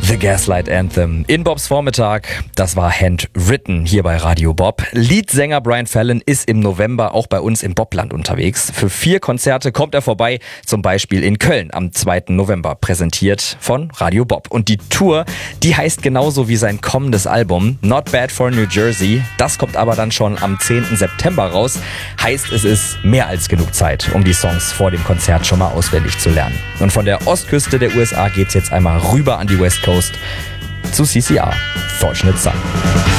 The Gaslight Anthem in Bobs Vormittag, das war Handwritten hier bei Radio Bob. Leadsänger Brian Fallon ist im November auch bei uns im Bobland unterwegs. Für 4 Konzerte kommt er vorbei, zum Beispiel in Köln am 2. November, präsentiert von Radio Bob. Und die Tour, die heißt genauso wie sein kommendes Album, Not Bad for New Jersey. Das kommt aber dann schon am 10. September raus. Heißt, es ist mehr als genug Zeit, um die Songs vor dem Konzert schon mal auswendig zu lernen. Und von der Ostküste der USA geht's jetzt einmal rüber an die West Coast zu CCR, Fortunate Son.